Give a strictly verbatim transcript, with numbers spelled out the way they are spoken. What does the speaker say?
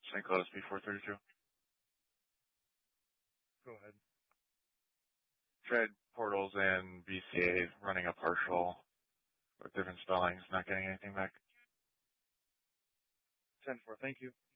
Saint Cloud S P four thirty-two. Go ahead. Tried Portals and B C A running a partial with different spellings, not getting anything back. ten four, thank you.